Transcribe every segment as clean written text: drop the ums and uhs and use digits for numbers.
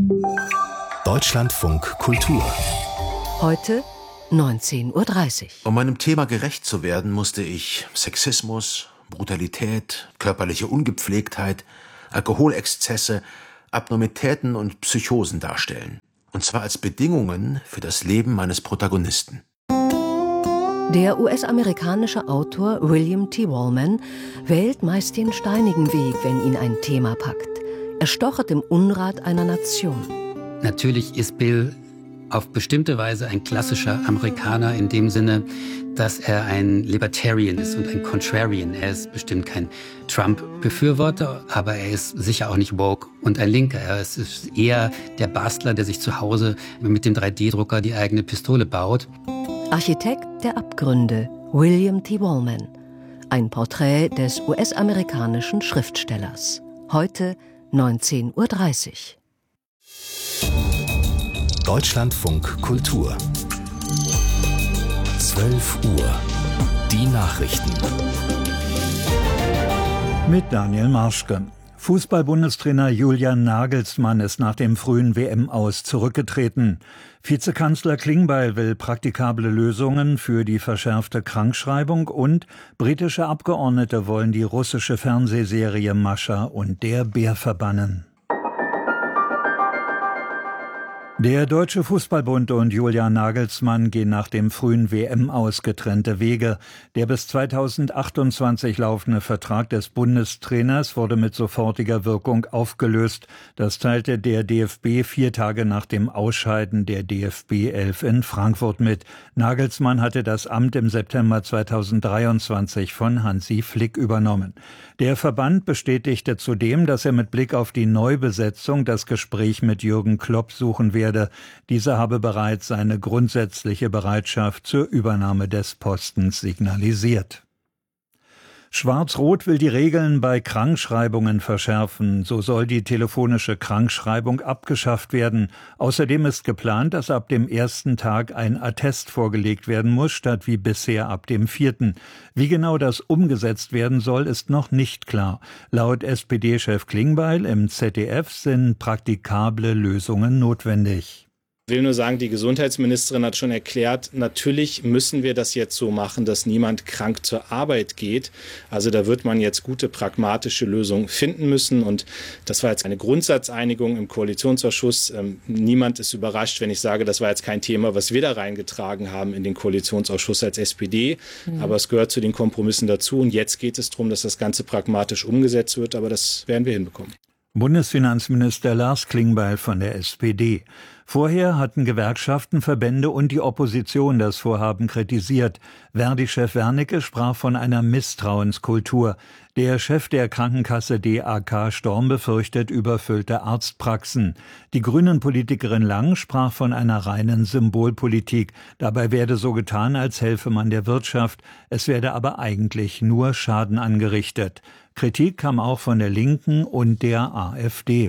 Deutschlandfunk Kultur. Heute 19:30 Uhr. Um meinem Thema gerecht zu werden, musste ich Sexismus, Brutalität, körperliche Ungepflegtheit, Alkoholexzesse, Abnormitäten und Psychosen darstellen. Und zwar als Bedingungen für das Leben meines Protagonisten. Der US-amerikanische Autor William T. Wallman wählt meist den steinigen Weg, wenn ihn ein Thema packt. Er stochert im Unrat einer Nation. Natürlich ist Bill auf bestimmte Weise ein klassischer Amerikaner in dem Sinne, dass er ein Libertarian ist und ein Contrarian. Er ist bestimmt kein Trump-Befürworter, aber er ist sicher auch nicht woke und ein Linker. Er ist eher der Bastler, der sich zu Hause mit dem 3D-Drucker die eigene Pistole baut. Architekt der Abgründe, William T. Wallman. Ein Porträt des US-amerikanischen Schriftstellers. Heute 19:30 Uhr. Deutschlandfunk Kultur. 12 Uhr. Die Nachrichten. Mit Daniel Marschke. Fußball-Bundestrainer Julian Nagelsmann ist nach dem frühen WM-Aus zurückgetreten. Vizekanzler Klingbeil will praktikable Lösungen für die verschärfte Krankschreibung und britische Abgeordnete wollen die russische Fernsehserie Mascha und der Bär verbannen. Der Deutsche Fußballbund und Julian Nagelsmann gehen nach dem frühen WM-Aus getrennte Wege. Der bis 2028 laufende Vertrag des Bundestrainers wurde mit sofortiger Wirkung aufgelöst. Das teilte der DFB 4 Tage nach dem Ausscheiden der DFB 11 in Frankfurt mit. Nagelsmann hatte das Amt im September 2023 von Hansi Flick übernommen. Der Verband bestätigte zudem, dass er mit Blick auf die Neubesetzung das Gespräch mit Jürgen Klopp suchen werde. Dieser habe bereits seine grundsätzliche Bereitschaft zur Übernahme des Postens signalisiert. Schwarz-Rot will die Regeln bei Krankschreibungen verschärfen. So soll die telefonische Krankschreibung abgeschafft werden. Außerdem ist geplant, dass ab dem ersten Tag ein Attest vorgelegt werden muss, statt wie bisher ab dem 4. Wie genau das umgesetzt werden soll, ist noch nicht klar. Laut SPD-Chef Klingbeil im ZDF sind praktikable Lösungen notwendig. Ich will nur sagen, die Gesundheitsministerin hat schon erklärt, natürlich müssen wir das jetzt so machen, dass niemand krank zur Arbeit geht. Also da wird man jetzt gute, pragmatische Lösungen finden müssen. Und das war jetzt eine Grundsatzeinigung im Koalitionsausschuss. Niemand ist überrascht, wenn ich sage, das war jetzt kein Thema, was wir da reingetragen haben in den Koalitionsausschuss als SPD. Aber es gehört zu den Kompromissen dazu. Und jetzt geht es darum, dass das Ganze pragmatisch umgesetzt wird. Aber das werden wir hinbekommen. Bundesfinanzminister Lars Klingbeil von der SPD. Vorher hatten Gewerkschaften, Verbände und die Opposition das Vorhaben kritisiert. Verdi-Chef Wernicke sprach von einer Misstrauenskultur. Der Chef der Krankenkasse DAK Storm befürchtet überfüllte Arztpraxen. Die Grünen-Politikerin Lang sprach von einer reinen Symbolpolitik. Dabei werde so getan, als helfe man der Wirtschaft. Es werde aber eigentlich nur Schaden angerichtet. Kritik kam auch von der Linken und der AfD.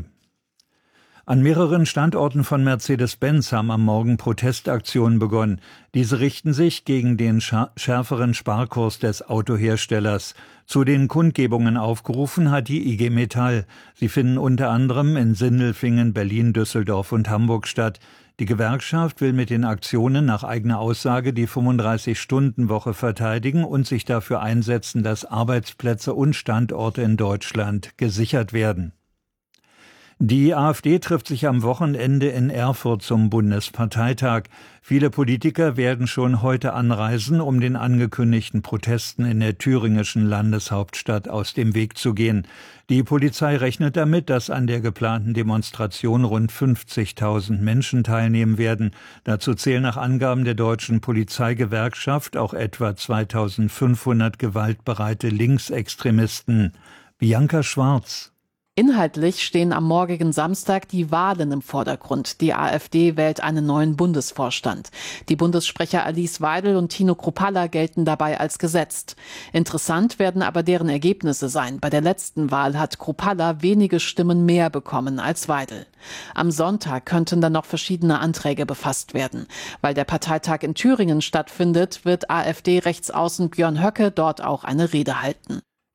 An mehreren Standorten von Mercedes-Benz haben am Morgen Protestaktionen begonnen. Diese richten sich gegen den schärferen Sparkurs des Autoherstellers. Zu den Kundgebungen aufgerufen hat die IG Metall. Sie finden unter anderem in Sindelfingen, Berlin, Düsseldorf und Hamburg statt. Die Gewerkschaft will mit den Aktionen nach eigener Aussage die 35-Stunden-Woche verteidigen und sich dafür einsetzen, dass Arbeitsplätze und Standorte in Deutschland gesichert werden. Die AfD trifft sich am Wochenende in Erfurt zum Bundesparteitag. Viele Politiker werden schon heute anreisen, um den angekündigten Protesten in der thüringischen Landeshauptstadt aus dem Weg zu gehen. Die Polizei rechnet damit, dass an der geplanten Demonstration rund 50.000 Menschen teilnehmen werden. Dazu zählen nach Angaben der deutschen Polizeigewerkschaft auch etwa 2.500 gewaltbereite Linksextremisten. Bianca Schwarz. Inhaltlich stehen am morgigen Samstag die Wahlen im Vordergrund. Die AfD wählt einen neuen Bundesvorstand. Die Bundessprecher Alice Weidel und Tino Kruppalla gelten dabei als gesetzt. Interessant werden aber deren Ergebnisse sein. Bei der letzten Wahl hat Kruppalla wenige Stimmen mehr bekommen als Weidel. Am Sonntag könnten dann noch verschiedene Anträge befasst werden. Weil der Parteitag in Thüringen stattfindet, wird AfD-Rechtsaußen Björn Höcke dort auch eine Rede halten.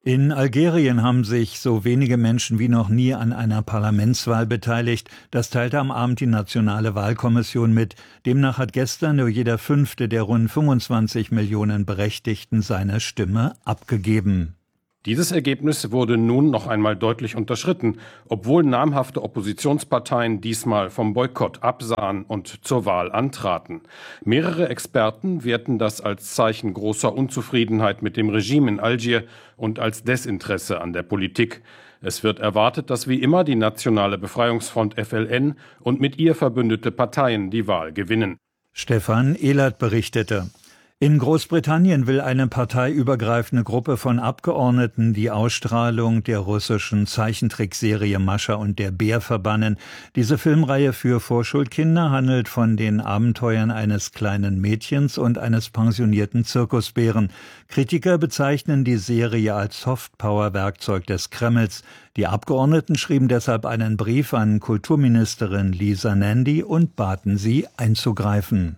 In Algerien haben sich so wenige Menschen wie noch nie an einer Parlamentswahl beteiligt. Das teilte am Abend die Nationale Wahlkommission mit. Demnach hat gestern nur jeder Fünfte der rund 25 Millionen Berechtigten seine Stimme abgegeben. Dieses Ergebnis wurde nun noch einmal deutlich unterschritten, obwohl namhafte Oppositionsparteien diesmal vom Boykott absahen und zur Wahl antraten. Mehrere Experten werten das als Zeichen großer Unzufriedenheit mit dem Regime in Algier und als Desinteresse an der Politik. Es wird erwartet, dass wie immer die Nationale Befreiungsfront FLN und mit ihr verbündete Parteien die Wahl gewinnen. Stefan Ehlert berichtete. In Großbritannien will eine parteiübergreifende Gruppe von Abgeordneten die Ausstrahlung der russischen Zeichentrickserie Mascha und der Bär verbannen. Diese Filmreihe für Vorschulkinder handelt von den Abenteuern eines kleinen Mädchens und eines pensionierten Zirkusbären. Kritiker bezeichnen die Serie als Softpower-Werkzeug des Kremls. Die Abgeordneten schrieben deshalb einen Brief an Kulturministerin Lisa Nandy und baten sie einzugreifen.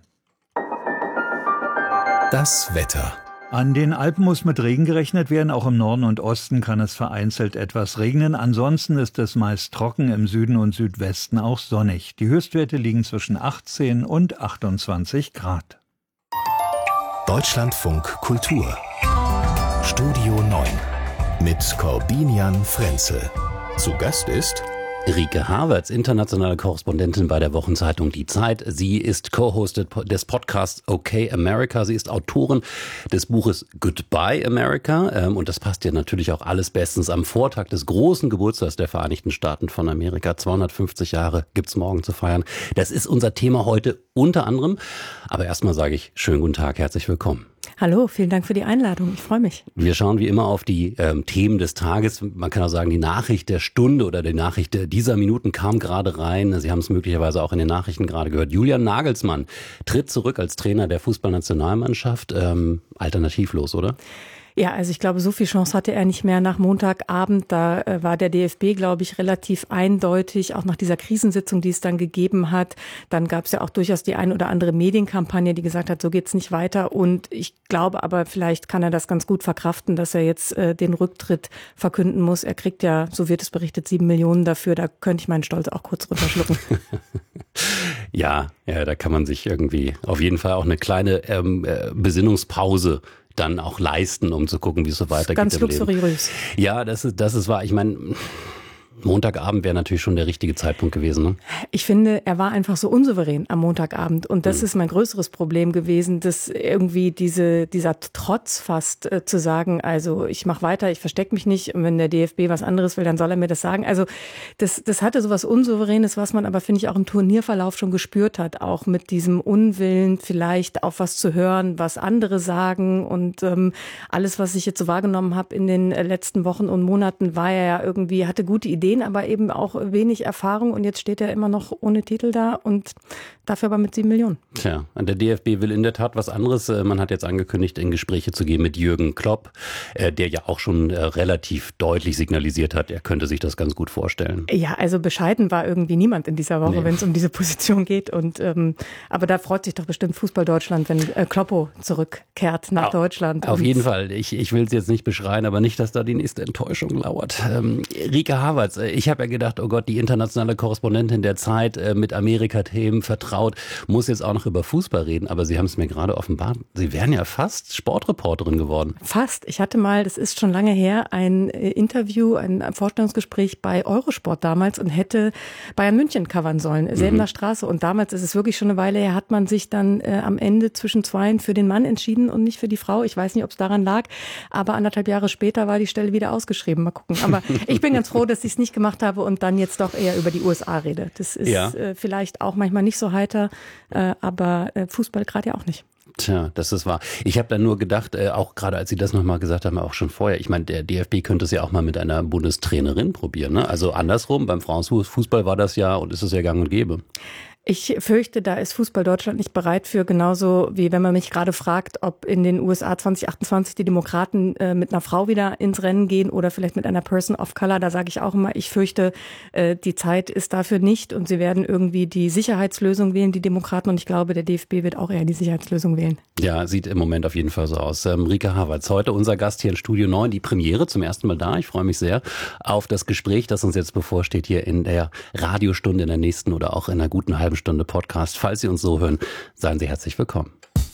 Das Wetter. An den Alpen muss mit Regen gerechnet werden, auch im Norden und Osten kann es vereinzelt etwas regnen. Ansonsten ist es meist trocken, im Süden und Südwesten auch sonnig. Die Höchstwerte liegen zwischen 18 und 28 Grad. Deutschlandfunk Kultur. Studio 9 mit Corbinian Frenzel. Zu Gast ist Rike Havertz, internationale Korrespondentin bei der Wochenzeitung Die Zeit. Sie ist Co-Host des Podcasts Okay America. Sie ist Autorin des Buches Goodbye America. Und das passt ja natürlich auch alles bestens am Vortag des großen Geburtstags der Vereinigten Staaten von Amerika. 250 Jahre gibt's morgen zu feiern. Das ist unser Thema heute unter anderem. Aber erstmal sage ich schönen guten Tag, herzlich willkommen. Hallo, vielen Dank für die Einladung. Ich freue mich. Wir schauen wie immer auf die Themen des Tages. Man kann auch sagen, die Nachricht der Stunde oder die Nachricht dieser Minuten kam gerade rein. Sie haben es möglicherweise auch in den Nachrichten gerade gehört. Julian Nagelsmann tritt zurück als Trainer der Fußballnationalmannschaft. Alternativlos, oder? Ja, also ich glaube, so viel Chance hatte er nicht mehr nach Montagabend. Da war der DFB, glaube ich, relativ eindeutig, auch nach dieser Krisensitzung, die es dann gegeben hat. Dann gab es ja auch durchaus die ein oder andere Medienkampagne, die gesagt hat, so geht's nicht weiter. Und ich glaube aber, vielleicht kann er das ganz gut verkraften, dass er jetzt den Rücktritt verkünden muss. Er kriegt ja, so wird es berichtet, 7 Millionen dafür. Da könnte ich meinen Stolz auch kurz runterschlucken. Ja, da kann man sich irgendwie auf jeden Fall auch eine kleine Besinnungspause dann auch leisten, um zu gucken, wie es so weitergeht. Ganz luxuriös. Ja, das ist wahr. Ich meine, Montagabend wäre natürlich schon der richtige Zeitpunkt gewesen. Ne? Ich finde, er war einfach so unsouverän am Montagabend. Und das ist mein größeres Problem gewesen, dass irgendwie dieser Trotz fast zu sagen, also ich mache weiter, ich verstecke mich nicht. Und wenn der DFB was anderes will, dann soll er mir das sagen. Also das hatte so was Unsouveränes, was man aber, finde ich, auch im Turnierverlauf schon gespürt hat. Auch mit diesem Unwillen, vielleicht auf was zu hören, was andere sagen. Und alles, was ich jetzt so wahrgenommen habe in den letzten Wochen und Monaten, war er ja irgendwie, hatte gute Ideen, aber eben auch wenig Erfahrung und jetzt steht er immer noch ohne Titel da und dafür aber mit 7 Millionen. Tja, der DFB will in der Tat was anderes. Man hat jetzt angekündigt, in Gespräche zu gehen mit Jürgen Klopp, der ja auch schon relativ deutlich signalisiert hat, er könnte sich das ganz gut vorstellen. Ja, also bescheiden war irgendwie niemand in dieser Woche, wenn es um diese Position geht. Und aber da freut sich doch bestimmt Fußball Deutschland, wenn Kloppo zurückkehrt nach Deutschland. Auf jeden Fall. Ich will es jetzt nicht beschreien, aber nicht, dass da die nächste Enttäuschung lauert. Rike Havertz, ich habe ja gedacht, oh Gott, die internationale Korrespondentin der Zeit mit Amerika-Themen vertraut, muss jetzt auch noch über Fußball reden, aber Sie haben es mir gerade offenbart, Sie wären ja fast Sportreporterin geworden. Fast. Ich hatte mal, das ist schon lange her, ein Interview, ein Vorstellungsgespräch bei Eurosport damals und hätte Bayern München covern sollen, Selbener Straße. Und damals, ist es wirklich schon eine Weile her, hat man sich dann am Ende zwischen zweien für den Mann entschieden und nicht für die Frau. Ich weiß nicht, ob es daran lag, aber 1,5 Jahre später war die Stelle wieder ausgeschrieben. Mal gucken. Aber ich bin ganz froh, dass ich es nicht gemacht habe und dann jetzt doch eher über die USA rede. Das ist vielleicht auch manchmal nicht so heiter, aber Fußball gerade ja auch nicht. Tja, das ist wahr. Ich habe dann nur gedacht, auch gerade als Sie das nochmal gesagt haben, auch schon vorher, ich meine, der DFB könnte es ja auch mal mit einer Bundestrainerin probieren. Ne? Also andersrum, beim Frauenfußball war das ja und ist es ja gang und gäbe. Ich fürchte, da ist Fußball Deutschland nicht bereit für, genauso wie wenn man mich gerade fragt, ob in den USA 2028 die Demokraten mit einer Frau wieder ins Rennen gehen oder vielleicht mit einer Person of Color. Da sage ich auch immer, ich fürchte, die Zeit ist dafür nicht und sie werden irgendwie die Sicherheitslösung wählen, die Demokraten, und ich glaube, der DFB wird auch eher die Sicherheitslösung wählen. Ja, sieht im Moment auf jeden Fall so aus. Rika Havertz, heute unser Gast hier in Studio 9, die Premiere, zum ersten Mal da. Ich freue mich sehr auf das Gespräch, das uns jetzt bevorsteht hier in der Radiostunde, in der nächsten oder auch in einer guten halben Stunde Podcast. Falls Sie uns so hören, seien Sie herzlich willkommen.